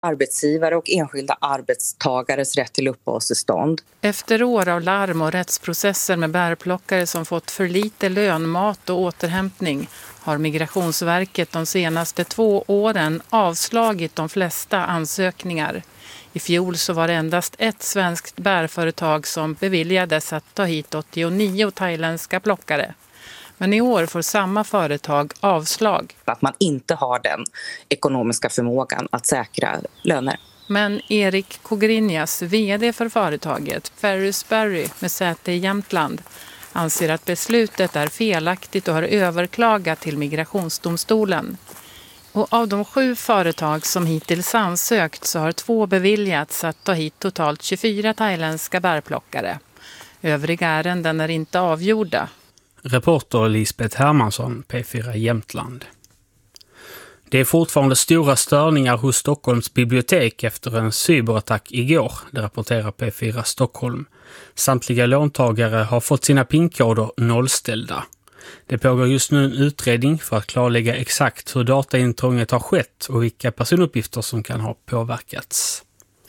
arbetsgivare och enskilda arbetstagares rätt till uppehållstillstånd. Efter år av larm och rättsprocesser med bärplockare som fått för lite lön, mat och återhämtning har Migrationsverket de senaste 2 åren avslagit de flesta ansökningar. I fjol så var det endast ett svenskt bärföretag som beviljades att ta hit 89 thailändska plockare. Men i år får samma företag avslag. Att man inte har den ekonomiska förmågan att säkra löner. Men Erik Kogrinjas, vd för företaget Ferris Berry med säte i Jämtland, anser att beslutet är felaktigt och har överklagat till Migrationsdomstolen. Och av de 7 företag som hittills ansökt så har 2 beviljats att ta hit totalt 24 thailändska bärplockare. Övriga ärenden är inte avgjorda. Reporter Lisbeth Hermansson, P4 Jämtland. Det är fortfarande stora störningar hos Stockholms bibliotek efter en cyberattack igår, det rapporterar P4 Stockholm. Samtliga låntagare har fått sina PIN-koder nollställda. Det pågår just nu en utredning för att klarlägga exakt hur dataintrånget har skett och vilka personuppgifter som kan ha påverkats.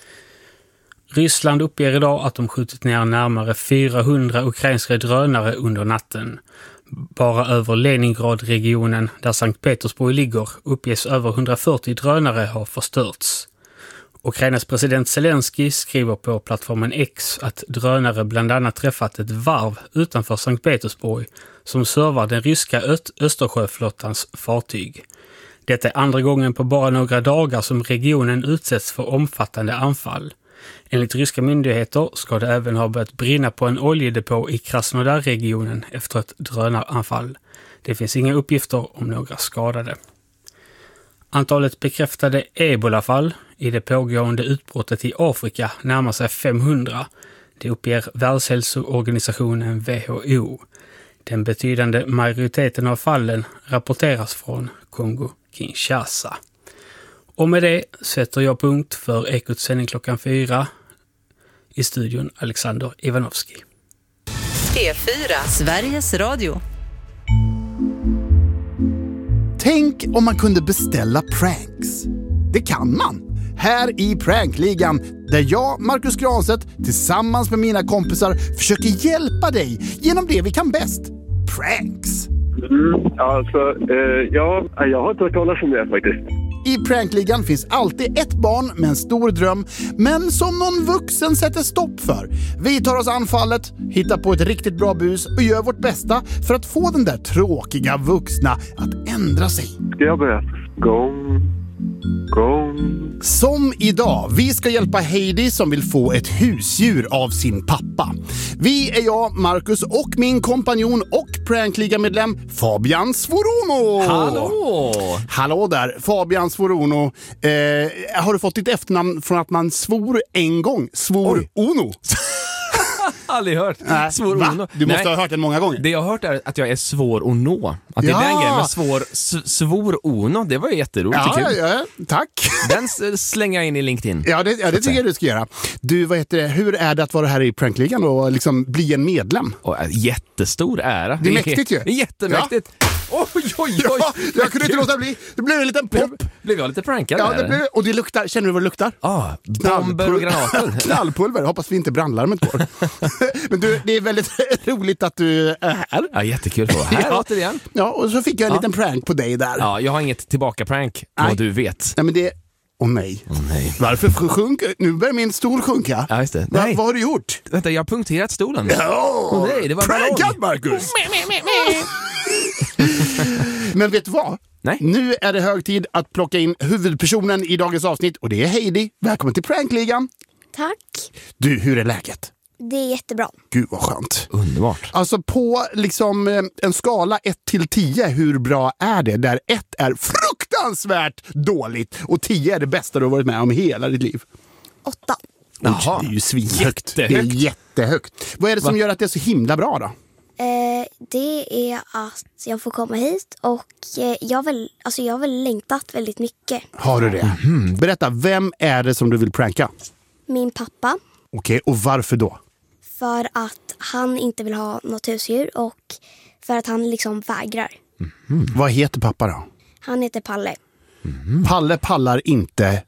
Ryssland uppger idag att de skjutit ner närmare 400 ukrainska drönare under natten. Bara över Leningrad-regionen, där Sankt Petersburg ligger, uppges över 140 drönare ha förstörts. Ukrainas president Zelensky skriver på plattformen X att drönare bland annat träffat ett varv utanför Sankt Petersburg som servar den ryska Östersjöflottans fartyg. Detta är andra gången på bara några dagar som regionen utsätts för omfattande anfall. Enligt ryska myndigheter ska det även ha börjat brinna på en oljedepå i Krasnodar-regionen efter ett drönaranfall. Det finns inga uppgifter om några skadade. Antalet bekräftade ebolafall i det pågående utbrottet i Afrika närmar sig 500. Det uppger Världshälsoorganisationen WHO. Den betydande majoriteten av fallen rapporteras från Kongo-Kinshasa. Och med det sätter jag punkt för Ekots sändning klockan 4. I studion Alexander Ivanovski. P4, Sveriges Radio. Tänk om man kunde beställa pranks. Det kan man. Här i Prankligan, där jag, Marcus Granstedt, tillsammans med mina kompisar försöker hjälpa dig genom det vi kan bäst. Pranks. Jag har inte hört talas om det faktiskt. I Prankligan finns alltid ett barn med en stor dröm, men som någon vuxen sätter stopp för. Vi tar oss anfallet, hittar på ett riktigt bra bus och gör vårt bästa för att få den där tråkiga vuxna att ändra sig. Ska jag börja? Gång. Som idag, vi ska hjälpa Heidi som vill få ett husdjur av sin pappa. Vi är jag, Marcus och min kompanjon och Prankliga-medlem Fabian Svorono. Hallå där, Fabian Svorono. Har du fått ditt efternamn från att man svor en gång? Svorono. Aldrig hört. Svår att nå. Du måste ha hört den många gånger. Det jag har hört är att jag är svår att nå. Att det är den grejen, men svår att nå, det var ju jätteroligt. Ja, tack. Den slänger jag in i LinkedIn. Ja, det tycker jag du ska göra. Du, hur är det att vara här i Prankligan och liksom bli en medlem? Jättestor ära. Det är mäktigt ju. Det är jättemäktigt. Ja. Oj. Ja, jag kunde inte låta bli. Det blev en liten pop. Blev jag lite prankad där? Det blev, och det luktar, känner du vad det luktar? Bomber och granater. Knallpulver, hoppas vi inte brandlarmet går. Men du, det är väldigt roligt att du är här. Ja, jättekul att vara här återigen. Ja, och så fick jag en liten prank på dig där. Ja, jag har inget tillbaka-prank, vad du vet. Nej, men det... Åh nej. Varför sjunker? Nu börjar min stol sjunka. Ja, just det. Vad har du gjort? Vänta, jag har punkterat stolen. Ja, nej, det var prankad, Marcus! Men vet du vad? Nej. Nu är det hög tid att plocka in huvudpersonen i dagens avsnitt och det är Heidi. Välkommen till Prankligan. Tack. Du, hur är läget? Det är jättebra. Gud vad skönt. Underbart. Alltså på liksom en skala 1-10, hur bra är det? Där 1 är fruktansvärt dåligt och 10 är det bästa du har varit med om hela ditt liv. 8. Jaha. Det är ju svinhögt. Det är jättehögt. Vad är det som gör att det är så himla bra då? Det är att jag får komma hit och jag har väl längtat väldigt mycket. Har du det? Berätta, vem är det som du vill pranka? Min pappa. Okej, och varför då? För att han inte vill ha något husdjur och för att han liksom vägrar. Vad heter pappa då? Han heter Palle. Palle pallar inte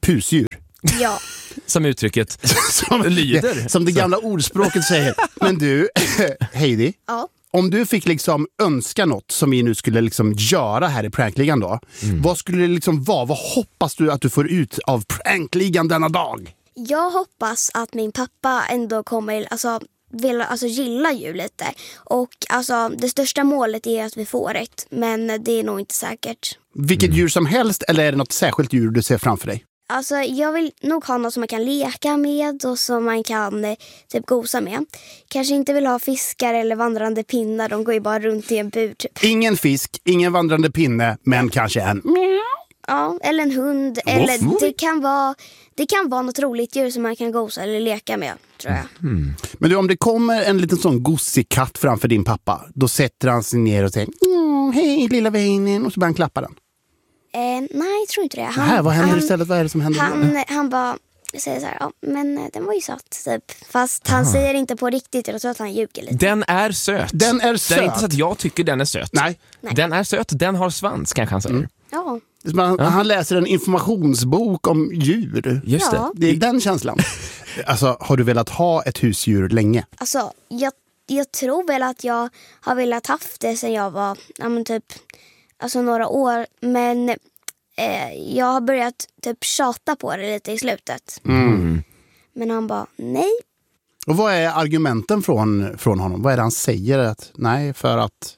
husdjur. Ja. Som uttrycket lyder. Som det gamla ordspråket säger. Men du, Heidi. Ja. Om du fick liksom önska något som vi nu skulle liksom göra här i Prankligan då. Vad skulle det liksom vara? Vad hoppas du att du får ut av Prankligan denna dag? Jag hoppas att min pappa ändå kommer gilla djur lite. Och alltså, det största målet är att vi får ett. Men det är nog inte säkert. Vilket djur som helst, eller är det något särskilt djur du ser framför dig? Alltså, jag vill nog ha något som man kan leka med och som man kan typ gosa med. Kanske inte vill ha fiskar eller vandrande pinnar. De går ju bara runt i en bur typ. Ingen fisk, ingen vandrande pinne, men kanske en... Ja, eller en hund. Eller det kan vara något roligt djur som man kan gosa eller leka med, tror jag. Men du, om det kommer en liten sån gosig katt framför din pappa, då sätter han sig ner och säger hej lilla vännen, och så börjar han klappa den. Nej, jag tror inte det. Vad händer istället? Vad är det som händer? Han bara säger så här, ja, men den var ju söt typ. Fast han säger inte på riktigt, jag tror att han ljuger lite. Den är söt. Den är söt. Det är inte så att jag tycker den är söt. Nej. Den är söt, den har svans, kanske han säger. Ja. Han läser en informationsbok om djur. Just det. Ja. Det är den känslan. Alltså, har du velat ha ett husdjur länge? Alltså, jag tror väl att jag har velat haft det sen jag var några år. Men jag har börjat typ tjata på det lite i slutet. Men han bara, nej. Och vad är argumenten från honom? Vad är det han säger? Att, nej, för att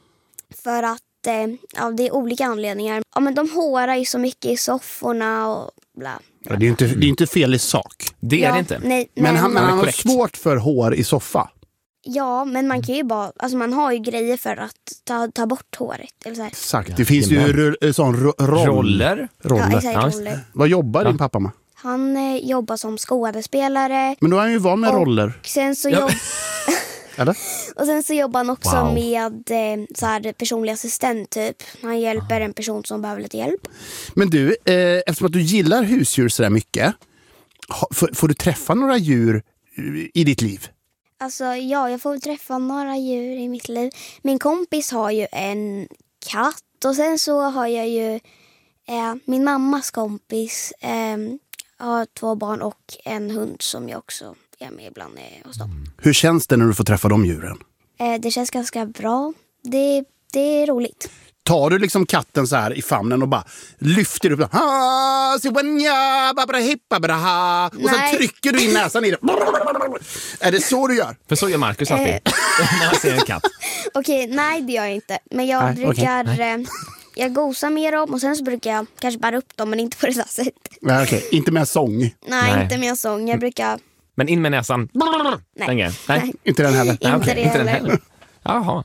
det är olika anledningar. Ja, men de hårar ju så mycket i sofforna och bla. Ja, det är inte fel i sak. Det är det inte. Nej, Men han har svårt för hår i soffa. Ja, men man kan ju bara... Alltså man har ju grejer för att ta bort håret. Eller så här. Exakt, det finns ju roller. Ja, exakt, roller. Vad jobbar din pappa med? Han jobbar som skådespelare. Men då är han ju van med roller. Sen så Eller? Och sen så jobbar han också med så här, personlig assistent typ. Han hjälper en person som behöver lite hjälp. Men du, eftersom att du gillar husdjur så där mycket, får du träffa några djur i ditt liv? Alltså ja, jag får väl träffa några djur i mitt liv. Min kompis har ju en katt och sen så har jag ju min mammas kompis har 2 barn och en hund som jag också är med ibland hos dem. Hur känns det när du får träffa de djuren? Det känns ganska bra. Det är roligt. Tar du liksom katten så här i famnen och bara lyfter upp och så trycker du in näsan i det. Är det så du gör? För så gör Marcus alltid när han ser en katt. Okej, nej det gör jag inte. Men jag brukar jag gosar med dem och sen så brukar jag kanske bara upp dem, men inte på det där sättet. Nej, okej. Inte med sång. Nej, inte med sång. Jag brukar... Men in med näsan. Nej. Inte den heller. Inte den heller. Jaha.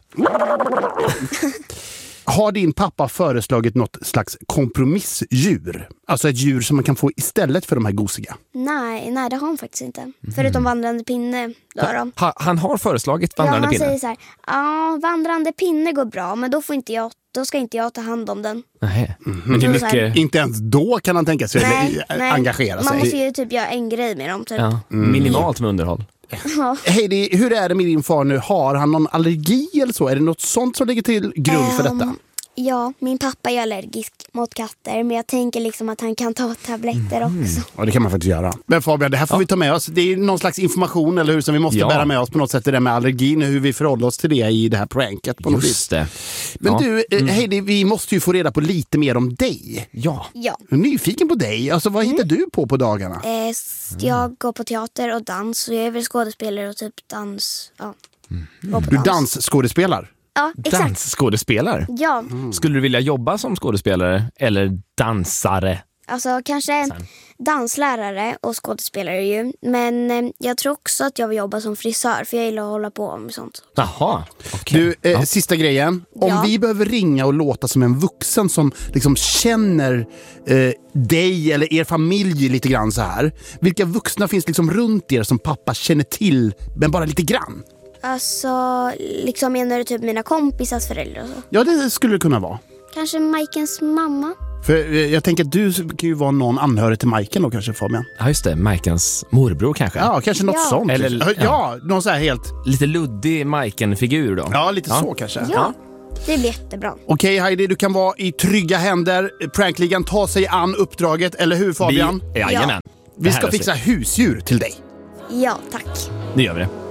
Har din pappa föreslagit något slags kompromissdjur? Alltså ett djur som man kan få istället för de här gosiga? Nej, det har han faktiskt inte. Förutom vandrande pinne. Han har föreslagit vandrande pinne? Ja, han säger så här, vandrande pinne går bra, men då ska inte jag ta hand om den. Nej. Men det är mycket... Inte ens då kan han tänka sig engagera sig. Man måste ju typ göra en grej med dem. Typ. Ja. Minimalt med underhåll. Heidi, hur är det med din far nu? Har han någon allergi eller så? Är det något sånt som ligger till grund för detta? Ja, min pappa är allergisk mot katter, men jag tänker liksom att han kan ta tabletter också. Ja, det kan man faktiskt göra. Men Fabian, det här får vi ta med oss. Det är någon slags information, eller hur, som vi måste bära med oss på något sätt. Det där med allergin, hur vi förhåller oss till det i det här pranket på något vis. Det. Men du, Heidi, vi måste ju få reda på lite mer om dig. Ja. Jag är nyfiken på dig. Alltså, vad hittar du på dagarna? Jag går på teater och dans, och jag är väl skådespelare och typ dans. Ja. Du dansskådespelar? Ja, exakt. Dansskådespelar? Ja. Skulle du vilja jobba som skådespelare eller dansare? Alltså kanske danslärare och skådespelare ju. Men jag tror också att jag vill jobba som frisör, för jag gillar att hålla på med sånt. Jaha, okej. Du, sista grejen. Om vi behöver ringa och låta som en vuxen som liksom känner dig eller er familj lite grann så här. Vilka vuxna finns liksom runt er som pappa känner till, men bara lite grann? Alltså, liksom menar du typ mina kompisars föräldrar och så? Ja, det skulle det kunna vara. Kanske Majkens mamma? För jag tänker att du kan ju vara någon anhörig till Majken då kanske, Fabian. Ja, just det. Majkens morbror kanske. Ja, kanske något sånt. Eller, någon så här helt... Lite luddig Majken-figur då. Ja, lite så kanske. Ja. Det blir jättebra. Okej Heidi, du kan vara i trygga händer. Prankligan tar sig an uppdraget, eller hur Fabian? Jajamän. Vi ska fixa husdjur till dig. Ja, tack. Det gör vi det.